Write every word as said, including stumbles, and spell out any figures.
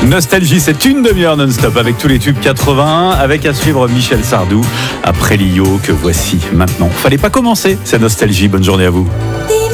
Nostalgie, c'est une demi-heure non-stop avec tous les tubes quatre-vingt-un, avec à suivre Michel Sardou. Après Lio, que voici maintenant. Fallait pas commencer, c'est Nostalgie. Bonne journée à vous.